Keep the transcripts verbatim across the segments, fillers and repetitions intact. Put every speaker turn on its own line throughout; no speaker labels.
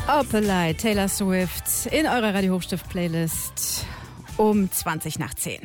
Opelei, Taylor Swift in eurer Radio Hochstift-Playlist um zwanzig nach zehn.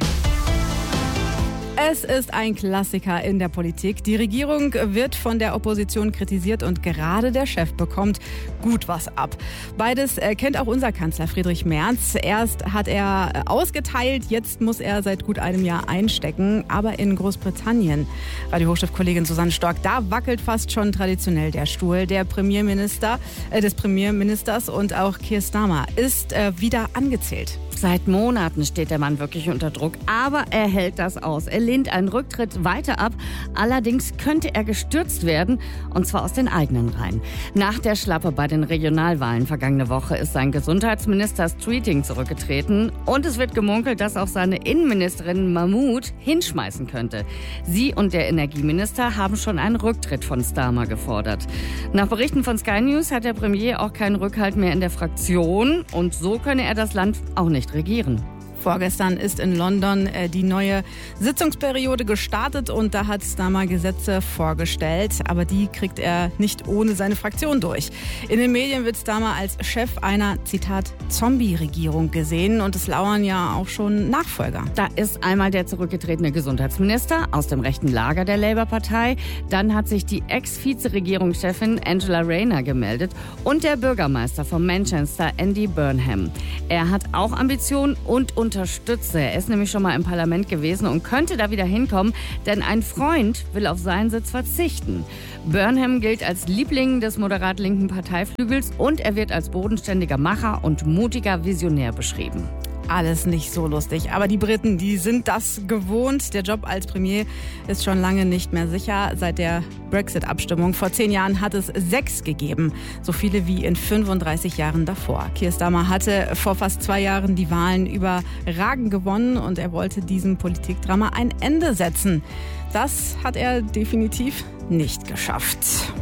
Es ist ein Klassiker in der Politik. Die Regierung wird von der Opposition kritisiert und gerade der Chef bekommt gut was ab. Beides kennt auch unser Kanzler Friedrich Merz. Erst hat er ausgeteilt, jetzt muss er seit gut einem Jahr einstecken. Aber in Großbritannien, Radio Hochstift-Kollegin Susanne Stork, da wackelt fast schon traditionell der Stuhl der Premierminister, äh, des Premierministers, und auch Keir Starmer ist äh, wieder angezählt.
Seit Monaten steht der Mann wirklich unter Druck, aber er hält das aus. Er lehnt einen Rücktritt weiter ab. Allerdings könnte er gestürzt werden, und zwar aus den eigenen Reihen. Nach der Schlappe bei den Regionalwahlen vergangene Woche ist sein Gesundheitsminister Streeting zurückgetreten und es wird gemunkelt, dass auch seine Innenministerin Mahmood hinschmeißen könnte. Sie und der Energieminister haben schon einen Rücktritt von Starmer gefordert. Nach Berichten von Sky News hat der Premier auch keinen Rückhalt mehr in der Fraktion und so könne er das Land auch nicht regieren.
Vorgestern ist in London äh, die neue Sitzungsperiode gestartet und da hat Starmer Gesetze vorgestellt, aber die kriegt er nicht ohne seine Fraktion durch. In den Medien wird Starmer als Chef einer, Zitat, Zombie-Regierung gesehen und es lauern ja auch schon Nachfolger.
Da ist einmal der zurückgetretene Gesundheitsminister aus dem rechten Lager der Labour-Partei, dann hat sich die Ex-Vize-Regierungschefin Angela Rayner gemeldet und der Bürgermeister von Manchester, Andy Burnham. Er hat auch Ambitionen und Unterstütze. Er ist nämlich schon mal im Parlament gewesen und könnte da wieder hinkommen, denn ein Freund will auf seinen Sitz verzichten. Burnham gilt als Liebling des moderat linken Parteiflügels und er wird als bodenständiger Macher und mutiger Visionär beschrieben.
Alles nicht so lustig. Aber die Briten, die sind das gewohnt. Der Job als Premier ist schon lange nicht mehr sicher. Seit der Brexit-Abstimmung vor zehn Jahren hat es sechs gegeben. So viele wie in fünfunddreißig Jahren davor. Keir Starmer hatte vor fast zwei Jahren die Wahlen überragend gewonnen und er wollte diesem Politikdrama ein Ende setzen. Das hat er definitiv nicht geschafft.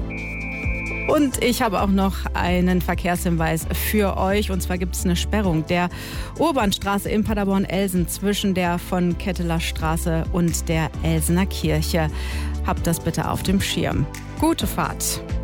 Und ich habe auch noch einen Verkehrshinweis für euch. Und zwar gibt es eine Sperrung der Urbanstraße in Paderborn-Elsen zwischen der von Ketteler Straße und der Elsener Kirche. Habt das bitte auf dem Schirm. Gute Fahrt.